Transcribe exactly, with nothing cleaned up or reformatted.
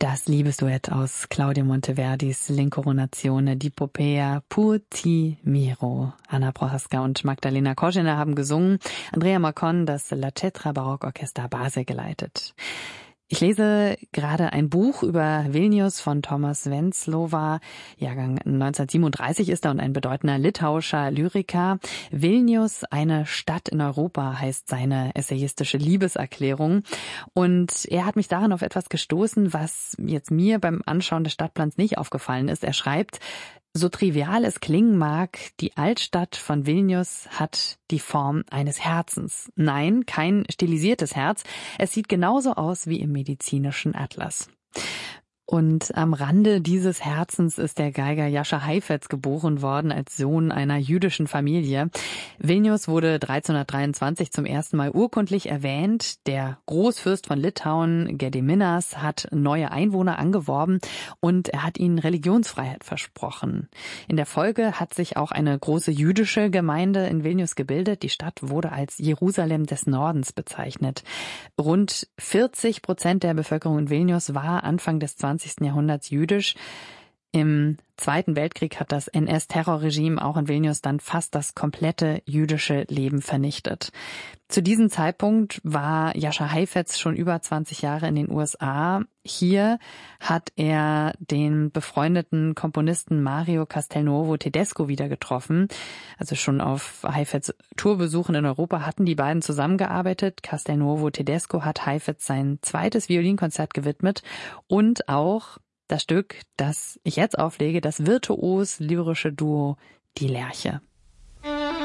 Das Liebesduett aus Claudio Monteverdis L'Incoronazione di Popea Pur ti miro. Anna Prohaska und Magdalena Korzena haben gesungen. Andrea Marcon das La Cetra Barockorchester Basel geleitet. Ich lese gerade ein Buch über Vilnius von Thomas Venclova. Jahrgang neunzehnhundertsiebenunddreißig ist er und ein bedeutender litauischer Lyriker. Vilnius, eine Stadt in Europa, heißt seine essayistische Liebeserklärung. Und er hat mich daran auf etwas gestoßen, was jetzt mir beim Anschauen des Stadtplans nicht aufgefallen ist. Er schreibt: So trivial es klingen mag, die Altstadt von Vilnius hat die Form eines Herzens. Nein, kein stilisiertes Herz. Es sieht genauso aus wie im medizinischen Atlas. Und am Rande dieses Herzens ist der Geiger Jascha Heifetz geboren worden als Sohn einer jüdischen Familie. Vilnius wurde dreizehnhundertdreiundzwanzig zum ersten Mal urkundlich erwähnt. Der Großfürst von Litauen, Gediminas, hat neue Einwohner angeworben und er hat ihnen Religionsfreiheit versprochen. In der Folge hat sich auch eine große jüdische Gemeinde in Vilnius gebildet. Die Stadt wurde als Jerusalem des Nordens bezeichnet. Rund vierzig Prozent der Bevölkerung in Vilnius war Anfang des zwanzigsten Jahrhunderts jüdisch. Im Zweiten Weltkrieg hat das N S-Terrorregime auch in Vilnius dann fast das komplette jüdische Leben vernichtet. Zu diesem Zeitpunkt war Jascha Heifetz schon über zwanzig Jahre in den U S A. Hier hat er den befreundeten Komponisten Mario Castelnuovo Tedesco wieder getroffen. Also schon auf Heifetz Tourbesuchen in Europa hatten die beiden zusammengearbeitet. Castelnuovo Tedesco hat Heifetz sein zweites Violinkonzert gewidmet und auch das Stück, das ich jetzt auflege, das virtuos-lyrische Duo Die Lerche.